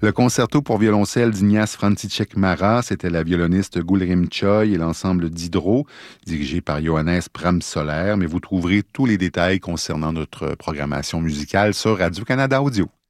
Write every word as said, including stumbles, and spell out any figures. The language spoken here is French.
Le concerto pour violoncelle d'Ignace František Mara, c'était la violoniste Gulrim Choi et l'ensemble d'Hydro, dirigé par Johannes Pramsoler. Mais vous trouverez tous les détails concernant notre programmation musicale sur Radio-Canada Audio.